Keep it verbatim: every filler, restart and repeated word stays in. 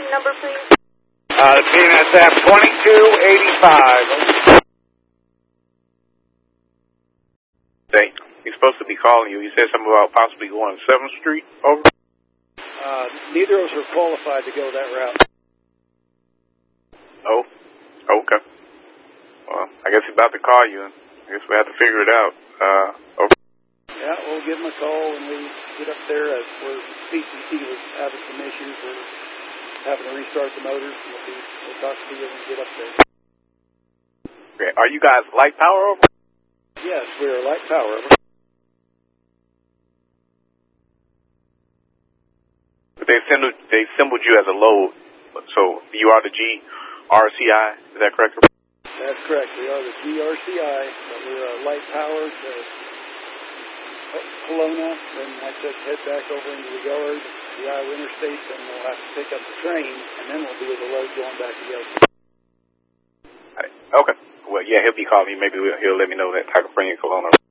tracking number, please? Uh, T N S F twenty-two eighty-five. Hey, he's supposed to be calling you. He said something about possibly going to seventh Street. Over. Uh, neither of us are qualified to go that route. Oh, okay. Well, I guess he's about to call you. I guess we have to figure it out. Uh, over. Yeah, we'll give him a call when we get up there. As where P C C was having some issues. We're having to restart the motors. We'll, be, we'll talk to you when we get up there. Okay. Are you guys light power over? Yes, we are light power. But they symboled, they symboled you as a load, so you are the G R C I. Is that correct? That's correct. We are the G R C I, but we're a light power to Kelowna. Then I said head back over into the yard, the Iowa Interstate, then we'll have to pick up the train, and then we'll be with the load going back to Yost. Okay. Well, yeah, he'll be calling me. Maybe we'll, he'll let me know that I can bring in Kelowna.